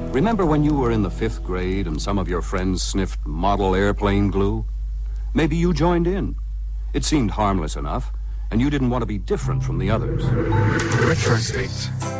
Remember when you were in the 5th grade and some of your friends sniffed model airplane glue? Maybe you joined in. It seemed harmless enough, and you didn't want to be different from the others. Retro State.